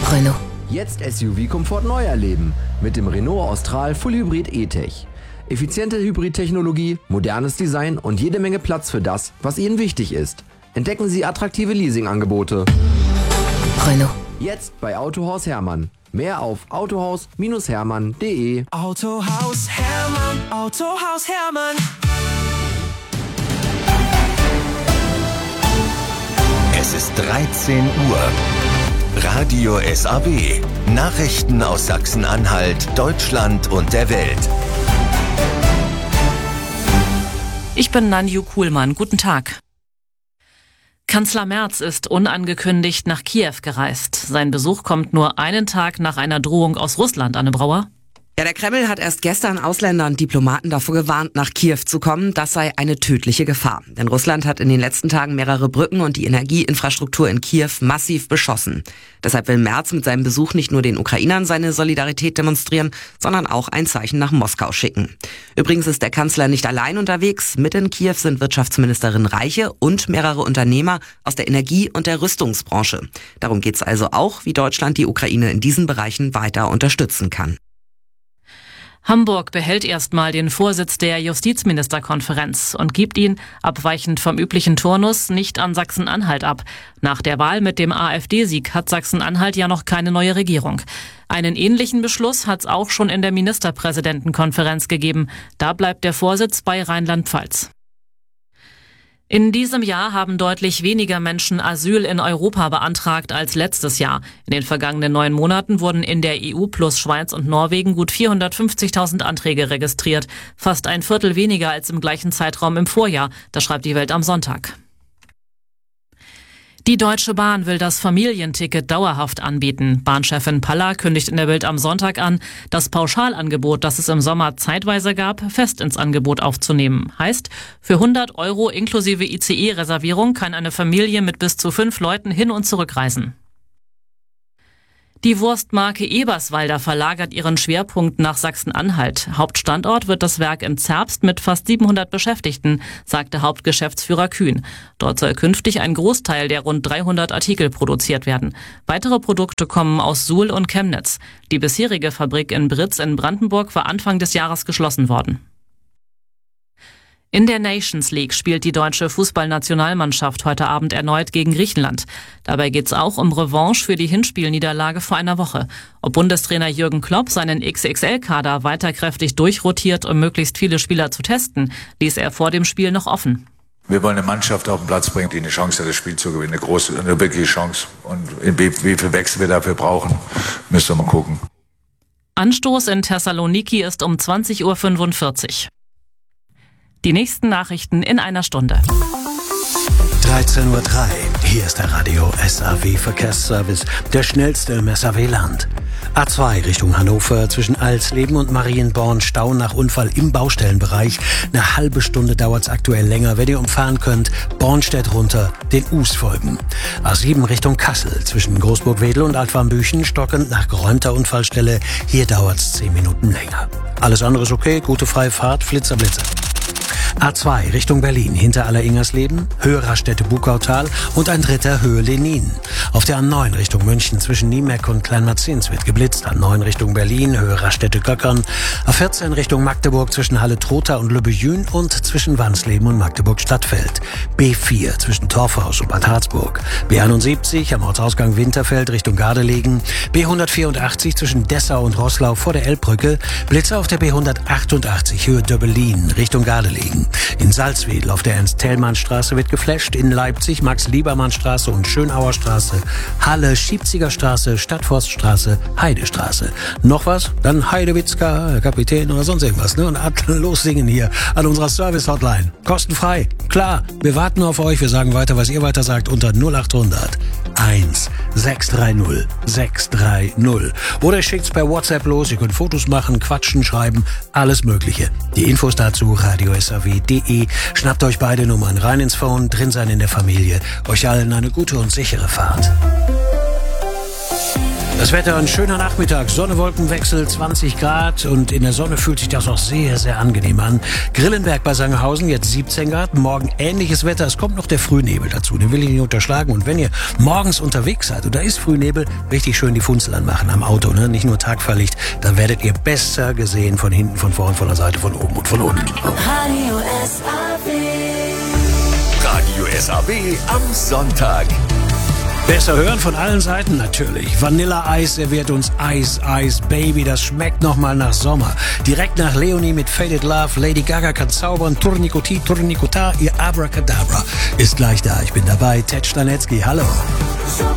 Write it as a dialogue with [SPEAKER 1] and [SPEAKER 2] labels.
[SPEAKER 1] Renault.
[SPEAKER 2] Jetzt SUV-Komfort neu erleben mit dem Renault Austral Full Hybrid E-Tech. Effiziente Hybridtechnologie, modernes Design und jede Menge Platz für das, was Ihnen wichtig ist. Entdecken Sie attraktive Leasingangebote.
[SPEAKER 1] Renault.
[SPEAKER 2] Jetzt bei Autohaus Hermann. Mehr auf autohaus-hermann.de.
[SPEAKER 3] Autohaus Hermann, Autohaus Hermann.
[SPEAKER 4] Es ist 13 Uhr. Radio SAW. Nachrichten aus Sachsen-Anhalt, Deutschland und der Welt.
[SPEAKER 5] Ich bin Nanju Kuhlmann. Guten Tag. Kanzler Merz ist unangekündigt nach Kiew gereist. Sein Besuch kommt nur einen Tag nach einer Drohung aus Russland, Anne Brauer.
[SPEAKER 6] Ja, der Kreml hat erst gestern Ausländer und Diplomaten davor gewarnt, nach Kiew zu kommen. Das sei eine tödliche Gefahr. Denn Russland hat in den letzten Tagen mehrere Brücken und die Energieinfrastruktur in Kiew massiv beschossen. Deshalb will Merz mit seinem Besuch nicht nur den Ukrainern seine Solidarität demonstrieren, sondern auch ein Zeichen nach Moskau schicken. Übrigens ist der Kanzler nicht allein unterwegs. Mit in Kiew sind Wirtschaftsministerin Reiche und mehrere Unternehmer aus der Energie- und der Rüstungsbranche. Darum geht es also auch, wie Deutschland die Ukraine in diesen Bereichen weiter unterstützen kann.
[SPEAKER 5] Hamburg behält erstmal den Vorsitz der Justizministerkonferenz und gibt ihn, abweichend vom üblichen Turnus, nicht an Sachsen-Anhalt ab. Nach der Wahl mit dem AfD-Sieg hat Sachsen-Anhalt ja noch keine neue Regierung. Einen ähnlichen Beschluss hat es auch schon in der Ministerpräsidentenkonferenz gegeben. Da bleibt der Vorsitz bei Rheinland-Pfalz. In diesem Jahr haben deutlich weniger Menschen Asyl in Europa beantragt als letztes Jahr. In den vergangenen 9 Monaten wurden in der EU plus Schweiz und Norwegen gut 450.000 Anträge registriert. Fast ein Viertel weniger als im gleichen Zeitraum im Vorjahr. Das schreibt die Welt am Sonntag. Die Deutsche Bahn will das Familienticket dauerhaft anbieten. Bahnchefin Paller kündigt in der Bild am Sonntag an, das Pauschalangebot, das es im Sommer zeitweise gab, fest ins Angebot aufzunehmen. Heißt, für 100 € inklusive ICE-Reservierung kann eine Familie mit bis zu 5 Leuten hin und zurück reisen. Die Wurstmarke Eberswalder verlagert ihren Schwerpunkt nach Sachsen-Anhalt. Hauptstandort wird das Werk in Zerbst mit fast 700 Beschäftigten, sagte Hauptgeschäftsführer Kühn. Dort soll künftig ein Großteil der rund 300 Artikel produziert werden. Weitere Produkte kommen aus Suhl und Chemnitz. Die bisherige Fabrik in Britz in Brandenburg war Anfang des Jahres geschlossen worden. In der Nations League spielt die deutsche Fußballnationalmannschaft heute Abend erneut gegen Griechenland. Dabei geht's auch um Revanche für die Hinspielniederlage vor einer Woche. Ob Bundestrainer Jürgen Klopp seinen XXL-Kader weiter kräftig durchrotiert, um möglichst viele Spieler zu testen, ließ er vor dem Spiel noch offen.
[SPEAKER 7] Wir wollen eine Mannschaft auf den Platz bringen, die eine Chance hat, das Spiel zu gewinnen. Eine wirkliche Chance. Und wie viel Wechsel wir dafür brauchen, müssen wir mal gucken.
[SPEAKER 5] Anstoß in Thessaloniki ist um 20:45 Uhr. Die nächsten Nachrichten in einer Stunde.
[SPEAKER 8] 13:03 Uhr. Hier ist der Radio SAW Verkehrsservice, der schnellste im SAW-Land. A2 Richtung Hannover zwischen Alsleben und Marienborn Stau nach Unfall im Baustellenbereich. Eine halbe Stunde dauert's aktuell länger. Wenn ihr umfahren könnt, Bornstedt runter, den Us folgen. A7 Richtung Kassel zwischen Großburg-Wedel und Altwarmbüchen stockend nach geräumter Unfallstelle. Hier dauert's 10 Minuten länger. Alles andere ist okay, gute freie Fahrt, Flitzer, Blitzer. A2 Richtung Berlin, hinter Alleringersleben, Höhe Raststätte-Bukautal und ein dritter Höhe Lenin. Auf der A9 Richtung München zwischen Niemeck und Kleinmarzins wird geblitzt. A9 Richtung Berlin, Höhe Raststätte-Göckern. A14 Richtung Magdeburg zwischen Halle-Trotha und Lübbejün und zwischen Wansleben und Magdeburg-Stadtfeld. B4 zwischen Torfhaus und Bad Harzburg. B71 am Ortsausgang Winterfeld Richtung Gardelegen. B184 zwischen Dessau und Roßlau vor der Elbbrücke. Blitzer auf der B188 Höhe Döbbelin Richtung Gardelegen. In Salzwedel auf der Ernst-Thälmann-Straße wird geflasht. In Leipzig Max-Liebermann-Straße und Schönauer Straße. Halle, Schiebziger Straße, Stadtforststraße, Heidestraße. Noch was? Dann Heidewitzka, Kapitän oder sonst irgendwas. Ne? Und los singen hier an unserer Service-Hotline. Kostenfrei. Klar, wir warten auf euch. Wir sagen weiter, was ihr weiter sagt unter 0800 1 630 630. Oder schickt's per WhatsApp los. Ihr könnt Fotos machen, quatschen, schreiben, alles Mögliche. Die Infos dazu radiosaw.de. Schnappt euch beide Nummern rein ins Phone, drin sein in der Familie. Euch allen eine gute und sichere Fahrt. Das Wetter, ein schöner Nachmittag, Sonne-Wolkenwechsel, 20 Grad und in der Sonne fühlt sich das auch sehr, sehr angenehm an. Grillenberg bei Sangerhausen, jetzt 17 Grad, morgen ähnliches Wetter, es kommt noch der Frühnebel dazu, den will ich nicht unterschlagen. Und wenn ihr morgens unterwegs seid und da ist Frühnebel, richtig schön die Funzel anmachen am Auto, ne? Nicht nur Tagfahrlicht, dann werdet ihr besser gesehen von hinten, von vorn, von der Seite, von oben und von unten.
[SPEAKER 3] Radio SAW.
[SPEAKER 4] Radio SAW am Sonntag.
[SPEAKER 8] Besser hören von allen Seiten natürlich. Vanilleeis serviert uns Ice Ice Baby. Das schmeckt nochmal nach Sommer. Direkt nach Leonie mit Faded Love. Lady Gaga kann zaubern. Tournicoti, Tournicota, ihr Abracadabra ist gleich da. Ich bin dabei. Ted Stanetzky, hallo.
[SPEAKER 3] So